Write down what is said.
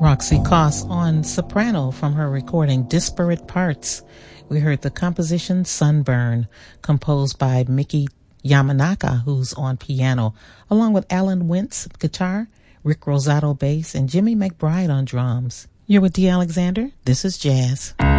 Roxy Koss on soprano from her recording Disparate Parts. We heard the composition Sunburn, composed by Miki Yamanaka, who's on piano, along with Alan Wentz guitar, Rick Rosato bass, and Jimmy McBride on drums. You're with Dee Alexander. This is Jazz.